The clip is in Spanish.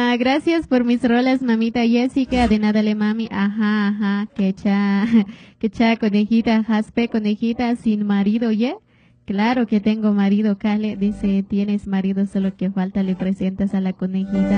Gracias por mis rolas, mamita Jessica. De nada le mami. Ajá. Que cha, conejita, jaspe, conejita sin marido, ¿ye? Claro que tengo marido, Cale. Dice, tienes marido, solo que falta le presentas a la conejita.